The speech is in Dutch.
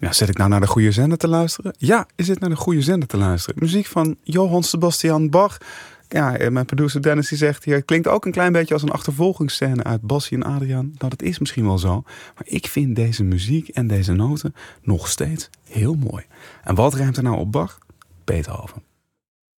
Nou, zit ik nou naar de goede zender te luisteren? Ja, je zit naar de goede zender te luisteren. Muziek van Johann Sebastian Bach. Ja, mijn producer Dennis die zegt hier... het klinkt ook een klein beetje als een achtervolgingsscène uit Bassie en Adriaan. Nou, dat is misschien wel zo. Maar ik vind deze muziek en deze noten nog steeds heel mooi. En wat rijmt er nou op Bach? Beethoven.